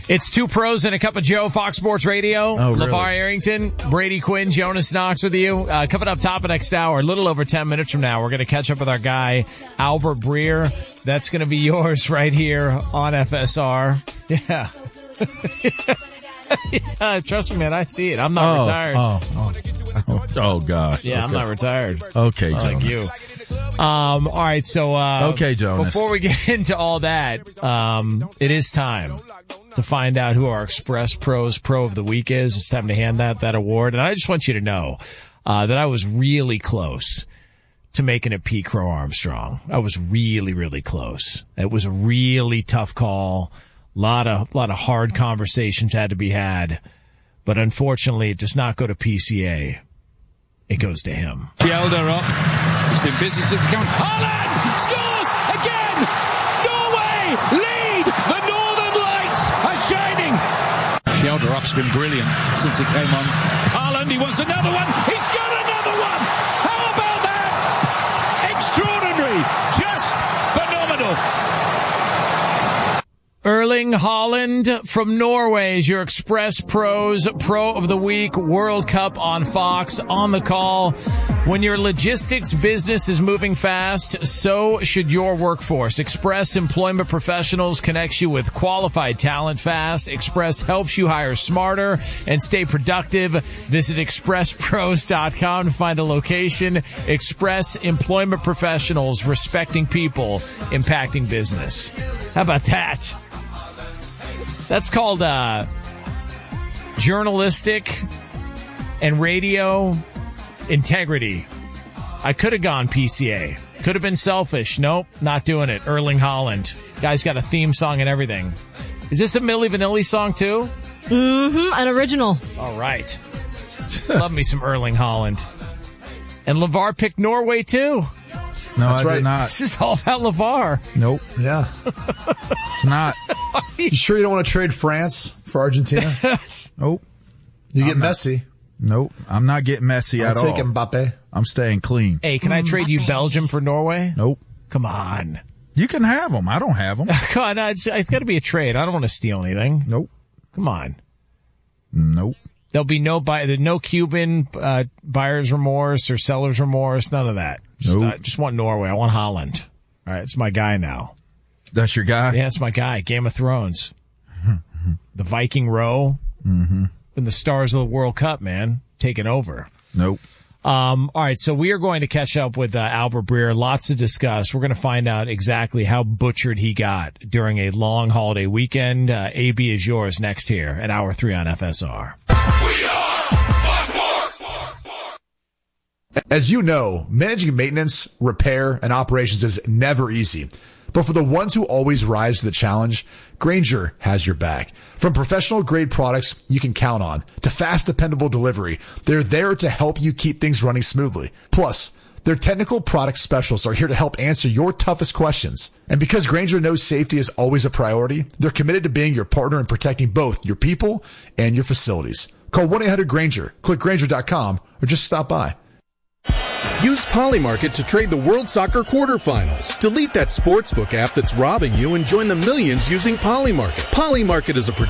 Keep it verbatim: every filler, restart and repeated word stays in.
It's Two Pros and a Cup of Joe, Fox Sports Radio. Oh, LeVar really? Arrington, Brady Quinn, Jonas Knox with you. Uh, coming up top of next hour, a little over ten minutes from now, we're going to catch up with our guy, Albert Breer. That's going to be yours right here on F S R. Yeah. yeah, trust me, man, I see it. I'm not oh, retired. Oh, oh, oh, oh, gosh. Yeah, okay. I'm not retired. Okay, Jonas. Like you. Um, all right, so uh, okay, Jonas. Before we get into all that, um, it is time to find out who our Express Pros Pro of the Week is. It's time to hand that that award, and I just want you to know uh, that I was really close to making it Pete Crow Armstrong. I was really, really close. It was a really tough call. A lot of lot of hard conversations had to be had, but unfortunately, it does not go to P C A. It goes to him. Kjelder up. He's been busy since he came. Haaland scores again. Norway lead. The Northern Lights are shining. Kjelder up's been brilliant since he came on. Haaland, he wants another one. He's got another one. How about that? Extraordinary. Just phenomenal. Erling Haaland from Norway is your Express Pros Pro of the Week. World Cup on Fox. On the call. When your logistics business is moving fast, so should your workforce. Express Employment Professionals connects you with qualified talent fast. Express helps you hire smarter and stay productive. Visit express pros dot com to find a location. Express Employment Professionals, respecting people, impacting business. How about that? That's called uh, journalistic and radio integrity. I could have gone P C A. Could have been selfish. Nope, not doing it. Erling Haaland. Guy's got a theme song and everything. Is this a Milli Vanilli song too? Mm-hmm, an original. All right. Love me some Erling Haaland. And LeVar picked Norway too. No, That's I right. did not. This is all about LeVar. Nope. Yeah. It's not. You sure you don't want to trade France for Argentina? Nope. You get I'm not- Messi. Nope. I'm not getting messy I'll at take all. Mbappe. I'm staying clean. Hey, can I trade you Belgium for Norway? Nope. Come on. You can have them. I don't have them. Come on, no, it's, it's got to be a trade. I don't want to steal anything. Nope. Come on. Nope. There'll be no buy, there's no Cuban uh, buyer's remorse or seller's remorse. None of that. Just, Nope. I just want Norway. I want Holland. All right, it's my guy now. That's your guy? Yeah, it's my guy. Game of Thrones. The Viking Row. Mm-hmm. Been the stars of the World Cup, man. Taking over. Nope. Um, all right, so we are going to catch up with uh, Albert Breer. Lots to discuss. We're going to find out exactly how butchered he got during a long holiday weekend. Uh, A B is yours next here at Hour three on F S R. We are Fox Sports. As you know, managing maintenance, repair, and operations is never easy. But for the ones who always rise to the challenge, Grainger has your back. From professional grade products you can count on to fast, dependable delivery, they're there to help you keep things running smoothly. Plus, their technical product specialists are here to help answer your toughest questions. And because Grainger knows safety is always a priority, they're committed to being your partner in protecting both your people and your facilities. Call one eight hundred Grainger, click Grainger dot com, or just stop by. Use Polymarket to trade the World Soccer quarterfinals. Delete that sportsbook app that's robbing you and join the millions using Polymarket. Polymarket is a